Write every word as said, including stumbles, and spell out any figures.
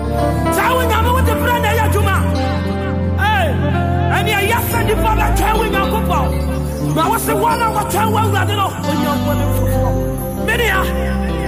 Tawin Yama with the brand of Yajuma. Hey, and your yes and the father Tawin Yakupo. Now, what's the one of what Tawin Radino? Many are.